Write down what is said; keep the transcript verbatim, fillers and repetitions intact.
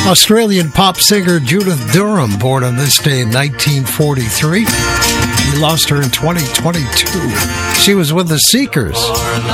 Australian pop singer Judith Durham, born on this day in nineteen forty-three. We lost her in twenty twenty-two. She was with the Seekers.